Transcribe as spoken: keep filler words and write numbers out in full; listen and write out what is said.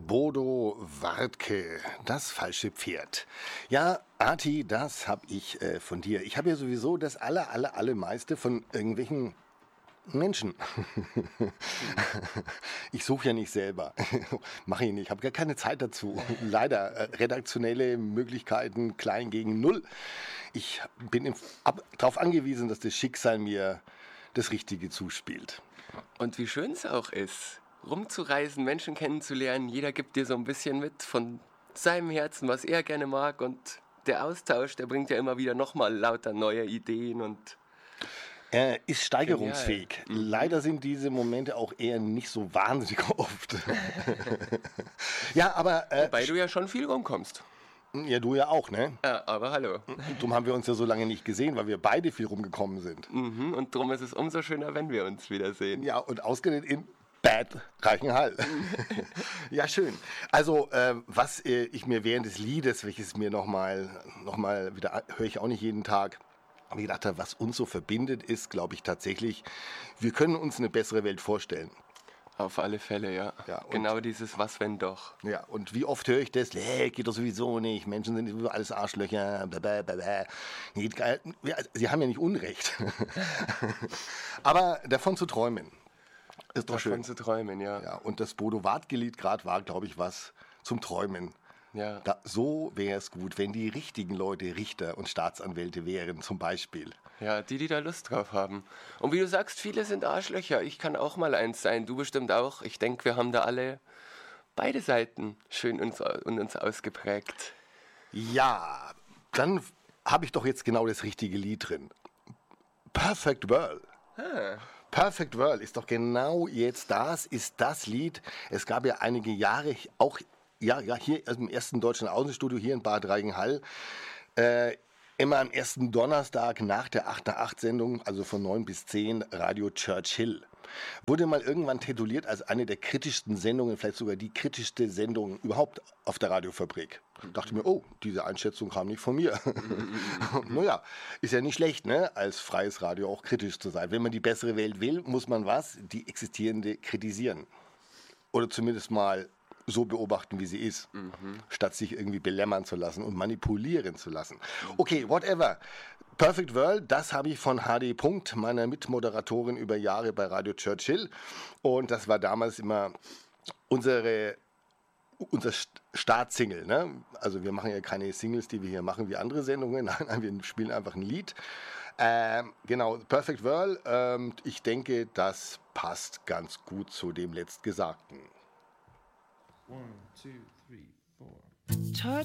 Bodo Wartke, das falsche Pferd. Ja, Arti, das hab ich äh, von dir. Ich habe ja sowieso das aller, aller, allermeiste von irgendwelchen Menschen. Ich suche ja nicht selber. Mache ich nicht. Ich habe gar keine Zeit dazu. Leider. Äh, redaktionelle Möglichkeiten klein gegen null. Ich bin darauf angewiesen, dass das Schicksal mir das Richtige zuspielt. Und wie schön es auch ist, rumzureisen, Menschen kennenzulernen. Jeder gibt dir so ein bisschen mit von seinem Herzen, was er gerne mag. Und der Austausch, der bringt ja immer wieder nochmal lauter neue Ideen und... Er ist steigerungsfähig. Mhm. Leider sind diese Momente auch eher nicht so wahnsinnig oft. Ja, aber... Äh, Wobei du ja schon viel rumkommst. Ja, du ja auch, ne? Ja, aber hallo. Darum haben wir uns ja so lange nicht gesehen, weil wir beide viel rumgekommen sind. Mhm, und darum ist es umso schöner, wenn wir uns wiedersehen. Ja, und ausgerechnet in Bad Reichenhall. Ja, schön. Also, äh, was äh, ich mir während des Liedes, welches mir nochmal noch mal wieder, höre ich auch nicht jeden Tag, aber ich dachte, was uns so verbindet, ist, glaube ich, tatsächlich, wir können uns eine bessere Welt vorstellen. Auf alle Fälle, ja. ja genau dieses Was, wenn doch. Ja, und wie oft höre ich das? Nee, geht doch sowieso nicht. Menschen sind alles Arschlöcher. Blablabla. Sie haben ja nicht Unrecht. Aber davon zu träumen ist doch davon schön. Davon zu träumen, ja. Ja. Und das Bodo Wartke-Lied gerade war, glaube ich, was zum Träumen. Ja. Da, so wäre es gut, wenn die richtigen Leute Richter und Staatsanwälte wären, zum Beispiel. Ja, die, die da Lust drauf haben. Und wie du sagst, viele sind Arschlöcher. Ich kann auch mal eins sein, du bestimmt auch. Ich denke, wir haben da alle beide Seiten schön uns, und uns ausgeprägt. Ja, dann habe ich doch jetzt genau das richtige Lied drin. Perfect World. Ah. Perfect World ist doch genau jetzt das, ist das Lied. Es gab ja einige Jahre auch Ja, ja, hier im ersten deutschen Außenstudio hier in Bad Reichenhall, äh, immer am ersten Donnerstag nach der acht nach acht Sendung, also von neun bis zehn, Radio Churchill. Wurde mal irgendwann tituliert als eine der kritischsten Sendungen, vielleicht sogar die kritischste Sendung überhaupt auf der Radiofabrik. Ich dachte mir, oh, diese Einschätzung kam nicht von mir. Naja, ist ja nicht schlecht, ne, als freies Radio auch kritisch zu sein. Wenn man die bessere Welt will, muss man was? Die existierende kritisieren. Oder zumindest mal so beobachten, wie sie ist, mhm. statt sich irgendwie belämmern zu lassen und manipulieren zu lassen. Okay, whatever. Perfect World, das habe ich von H D. Punkt, meiner Mitmoderatorin über Jahre bei Radio Churchill. Und das war damals immer unsere, unser Startsingle. Ne? Also wir machen ja keine Singles, die wir hier machen wie andere Sendungen. Nein, wir spielen einfach ein Lied. Ähm, genau, Perfect World. Ähm, ich denke, das passt ganz gut zu dem Letztgesagten. One, two, three, four.